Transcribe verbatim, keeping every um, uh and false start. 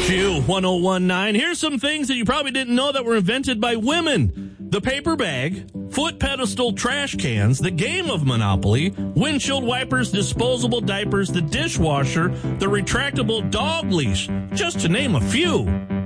Q one oh one nine. Here's some things that you probably didn't know that were invented by women. The paper bag, foot pedestal trash cans, the game of Monopoly, windshield wipers, disposable diapers, the dishwasher, the retractable dog leash, just to name a few.